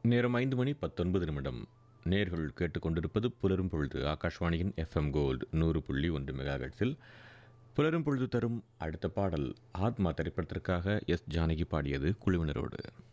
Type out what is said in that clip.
நேரம் 5:19. நேர்கள் கேட்டுக்கொண்டிருப்பது புலரும் பொழுது ஆகாஷ்வாணியின் எஃப்எம் கோல்டு 100.1 மெகாஹெர்ட்ஸில். புலரும் பொழுது தரும் அடுத்த பாடல் ஆத்மா திரைப்படத்திற்காக எஸ். ஜானகி பாடியது குழுவினரோடு.